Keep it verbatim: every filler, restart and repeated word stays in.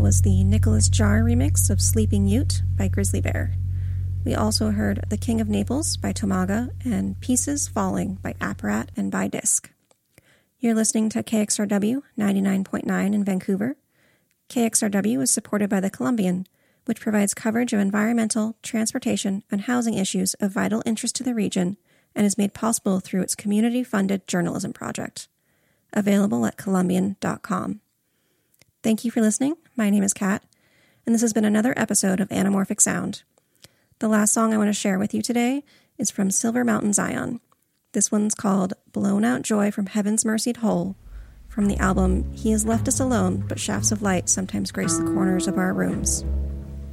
was the Nicholas Jar remix of Sleeping Ute by Grizzly Bear. We also heard The King of Naples by Tomaga and Pieces Falling by Apparat and by Disc. You're listening to K X R W ninety-nine point nine in Vancouver. K X R W is supported by the Columbian, which provides coverage of environmental, transportation, and housing issues of vital interest to the region and is made possible through its community-funded journalism project. Available at columbian dot com. Thank you for listening. My name is Kat, and this has been another episode of Anamorphic Sound. The last song I want to share with you today is from Silver Mountain Zion. This one's called Blown Out Joy from Heaven's Mercied Hole, from the album He Has Left Us Alone, but Shafts of Light Sometimes Grace the Corners of Our Rooms.